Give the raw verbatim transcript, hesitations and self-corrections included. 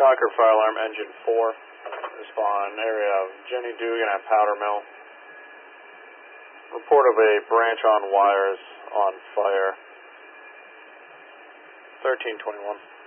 Gawker Fire Alarm Engine four. Respond area of Jenny Dugan at Powder Mill. Report of a branch on wires on fire. thirteen twenty-one.